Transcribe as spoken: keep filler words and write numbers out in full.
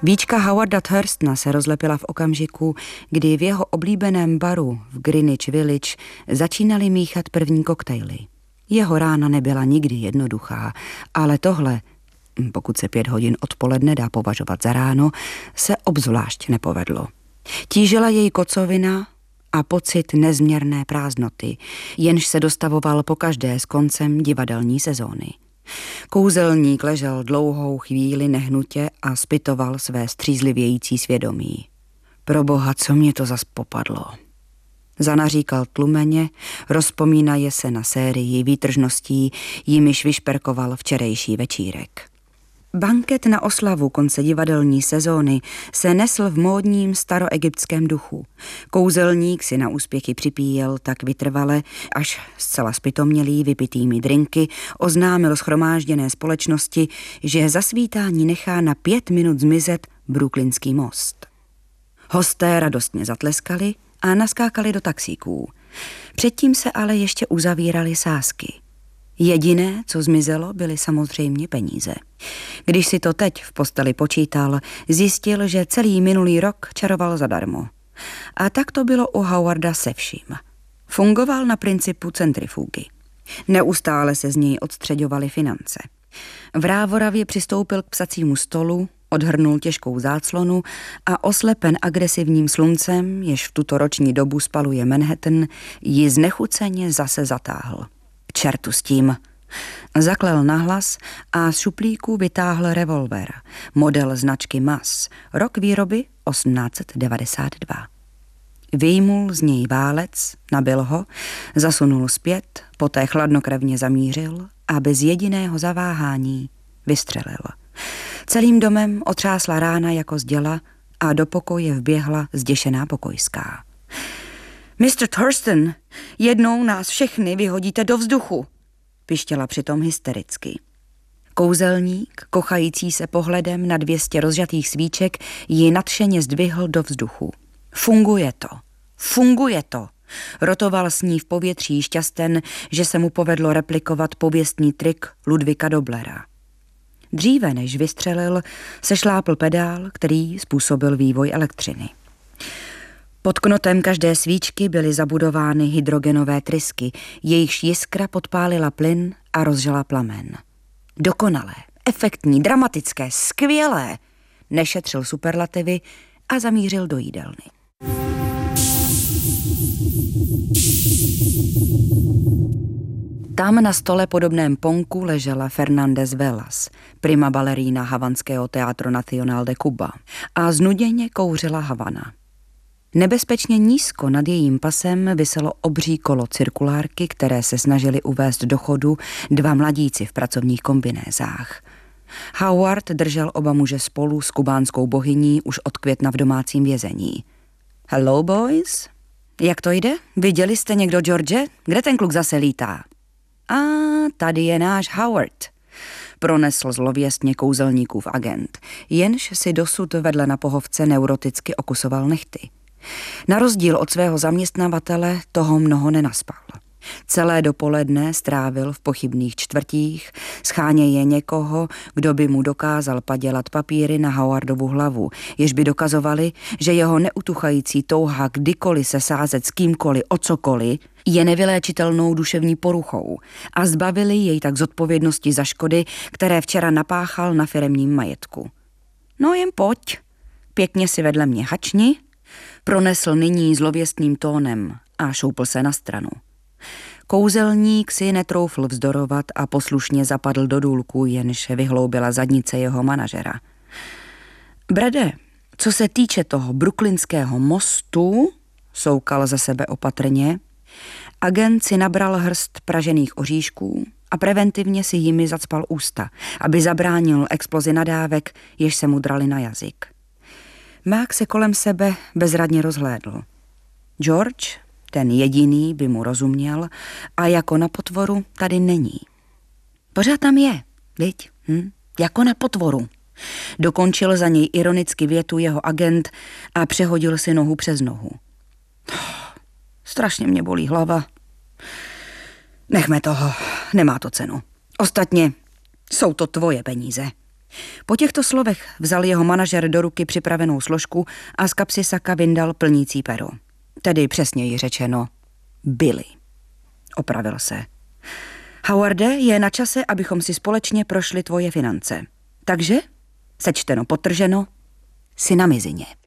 Víčka Howarda Thurstona se rozlepila v okamžiku, kdy v jeho oblíbeném baru v Greenwich Village začínali míchat první koktejly. Jeho rána nebyla nikdy jednoduchá, ale tohle, pokud se pět hodin odpoledne dá považovat za ráno, se obzvlášť nepovedlo. Tížila jej kocovina a pocit nezměrné prázdnoty, jenž se dostavoval pokaždé s koncem divadelní sezóny. Kouzelník ležel dlouhou chvíli nehnutě a zpytoval své střízlivějící svědomí. Proboha, co mě to zas popadlo? Zanaříkal tlumeně, rozpomínaje se na sérii výtržností, jimiž vyšperkoval včerejší večírek. Banket na oslavu konce divadelní sezóny se nesl v módním staroegyptském duchu. Kouzelník si na úspěchy připíjel tak vytrvale, až zcela zpytomělý vypitými drinky oznámil shromážděné společnosti, že za svítání nechá na pět minut zmizet Brooklynský most. Hosté radostně zatleskali a naskákali do taxíků. Předtím se ale ještě uzavíraly sázky. Jediné, co zmizelo, byly samozřejmě peníze. Když si to teď v posteli počítal, zjistil, že celý minulý rok čaroval zadarmo. A tak to bylo u Howarda se vším. Fungoval na principu centrifugy. Neustále se z něj odstřeďovaly finance. V Rávoravě přistoupil k psacímu stolu, odhrnul těžkou záclonu a oslepen agresivním sluncem, jež v tuto roční dobu spaluje Manhattan, ji znechuceně zase zatáhl. K čertu s tím. Zaklel nahlas a z šuplíku vytáhl revolver, model značky M A S, rok výroby osmnáct set devadesát dva. Vyjmul z něj válec, nabil ho, zasunul zpět, poté chladnokrevně zamířil a bez jediného zaváhání vystřelil. Celým domem otřásla rána jako z děla a do pokoje vběhla zděšená pokojská. mister Thurston, jednou nás všechny vyhodíte do vzduchu, pištěla přitom hystericky. Kouzelník, kochající se pohledem na dvě stě rozžatých svíček, ji nadšeně zdvihl do vzduchu. Funguje to, funguje to, rotoval s ní v povětří šťasten, že se mu povedlo replikovat pověstný trik Ludvíka Doblera. Dříve než vystřelil, sešlápl pedál, který způsobil vývoj elektřiny. Pod knotem každé svíčky byly zabudovány hydrogenové trysky, jejichž jiskra podpálila plyn a rozžala plamen. Dokonalé, efektní, dramatické, skvělé, nešetřil superlativy a zamířil do jídelny. Tam na stole podobném ponku ležela Fernández Velas, prima balerína havanského Teatro Nacional de Cuba, a znuděně kouřila Havana. Nebezpečně nízko nad jejím pasem viselo obří kolo cirkulárky, které se snažili uvést do chodu dva mladíci v pracovních kombinézách. Howard držel oba muže spolu s kubánskou bohyní už od května v domácím vězení. Hello, boys? Jak to jde? Viděli jste někdo George? Kde ten kluk zase lítá? A tady je náš Howard, pronesl zlověstně kouzelníkův agent, jenž si dosud vedle na pohovce neuroticky okusoval nehty. Na rozdíl od svého zaměstnavatele toho mnoho nenaspal. Celé dopoledne strávil v pochybných čtvrtích, scháněje někoho, kdo by mu dokázal padělat papíry na Howardovu hlavu, jež by dokazovali, že jeho neutuchající touha kdykoliv se sázet s kýmkoliv o cokoliv je nevyléčitelnou duševní poruchou a zbavili jej tak zodpovědnosti za škody, které včera napáchal na firemním majetku. No jen pojď, pěkně si vedle mě hačni, pronesl nyní zlověstným tónem a šoupl se na stranu. Kouzelník si netroufl vzdorovat a poslušně zapadl do důlku, jenž vyhloubila zadnice jeho manažera. Brede, co se týče toho brooklynského mostu, soukal za sebe opatrně, agent si nabral hrst pražených oříšků a preventivně si jimi zacpal ústa, aby zabránil explozi nadávek, jež se mu drali na jazyk. Mák se kolem sebe bezradně rozhlédl. George, ten jediný, by mu rozuměl a jako na potvoru tady není. Pořád tam je, viď? Hm? Jako na potvoru. Dokončil za něj ironicky větu jeho agent a přehodil si nohu přes nohu. Strašně mě bolí hlava. Nechme toho, nemá to cenu. Ostatně jsou to tvoje peníze. Po těchto slovech vzal jeho manažer do ruky připravenou složku a z kapsy saka vyndal plnící pero. Tedy přesněji řečeno Billy. Opravil se. Howarde, je na čase, abychom si společně prošli tvoje finance. Takže, sečteno, podtrženo, si na mizině.